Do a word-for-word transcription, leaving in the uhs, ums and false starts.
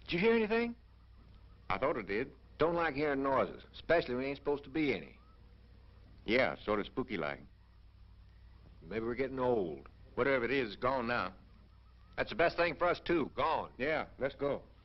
Did you hear anything? I thought it did. Don't like hearing noises, especially when there ain't supposed to be any. Yeah, sort of spooky-like. Maybe we're getting old. Whatever it is, it's gone now. That's the best thing for us, too. Gone. Yeah, let's go.